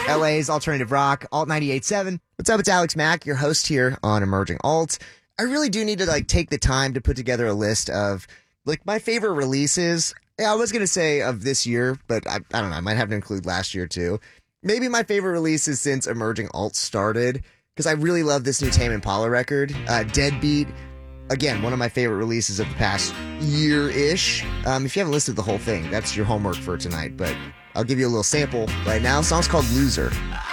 LA's alternative rock, Alt 98.7. What's up? It's Alex Mack, your host here on Emerging Alt. I really do need to take the time to put together a list of my favorite releases. Yeah, I was going to say of this year, but I don't know. I might have to include last year too. Maybe my favorite releases since Emerging Alt started, because I really love this new Tame Impala record, Deadbeat. Again, one of my favorite releases of the past year-ish. If you haven't listened to the whole thing, that's your homework for tonight. But I'll give you a little sample right now. The song's called Loser.